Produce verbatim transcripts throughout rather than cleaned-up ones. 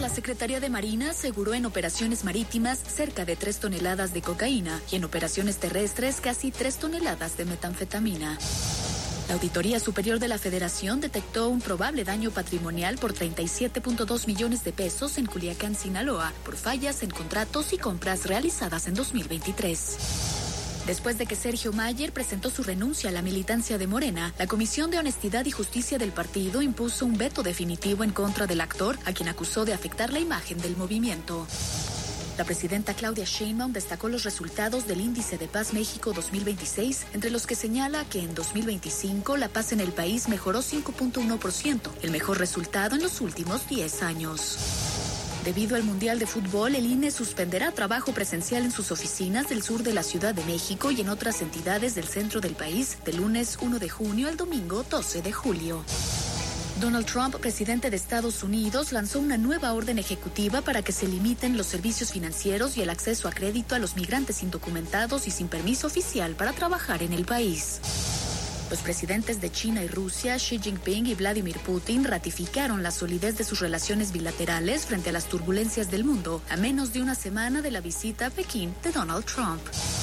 la Secretaría de Marina aseguró en operaciones marítimas cerca de tres toneladas de cocaína y en operaciones terrestres casi tres toneladas de metanfetamina. La Auditoría Superior de la Federación detectó un probable daño patrimonial por treinta y siete punto dos millones de pesos en Culiacán, Sinaloa, por fallas en contratos y compras realizadas en dos mil veintitrés. Después de que Sergio Mayer presentó su renuncia a la militancia de Morena, la Comisión de Honestidad y Justicia del partido impuso un veto definitivo en contra del actor, a quien acusó de afectar la imagen del movimiento. La presidenta Claudia Sheinbaum destacó los resultados del Índice de Paz México dos mil veintiséis, entre los que señala que en dos mil veinticinco la paz en el país mejoró cinco punto uno por ciento, el mejor resultado en los últimos diez años. Debido al Mundial de Fútbol, el I N E suspenderá trabajo presencial en sus oficinas del sur de la Ciudad de México y en otras entidades del centro del país, del lunes uno de junio al domingo doce de julio. Donald Trump, presidente de Estados Unidos, lanzó una nueva orden ejecutiva para que se limiten los servicios financieros y el acceso a crédito a los migrantes indocumentados y sin permiso oficial para trabajar en el país. Los presidentes de China y Rusia, Xi Jinping y Vladimir Putin, ratificaron la solidez de sus relaciones bilaterales frente a las turbulencias del mundo, a menos de una semana de la visita a Pekín de Donald Trump.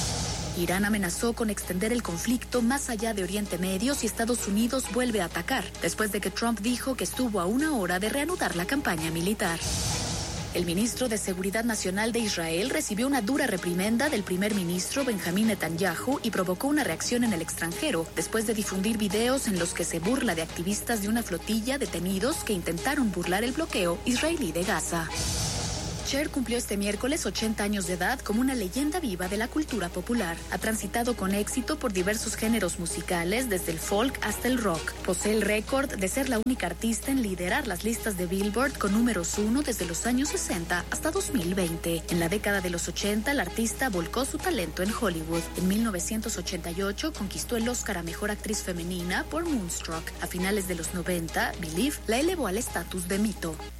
Irán amenazó con extender el conflicto más allá de Oriente Medio si Estados Unidos vuelve a atacar, después de que Trump dijo que estuvo a una hora de reanudar la campaña militar. El ministro de Seguridad Nacional de Israel recibió una dura reprimenda del primer ministro Benjamín Netanyahu y provocó una reacción en el extranjero después de difundir videos en los que se burla de activistas de una flotilla detenidos que intentaron burlar el bloqueo israelí de Gaza. Cher cumplió este miércoles ochenta años de edad como una leyenda viva de la cultura popular. Ha transitado con éxito por diversos géneros musicales, desde el folk hasta el rock. Posee el récord de ser la única artista en liderar las listas de Billboard con números uno desde los años sesenta hasta dos mil veinte. En la década de los ochenta, la artista volcó su talento en Hollywood. En mil novecientos ochenta y ocho conquistó el Oscar a Mejor Actriz Femenina por Moonstruck. A finales de los noventa, Believe la elevó al estatus de mito.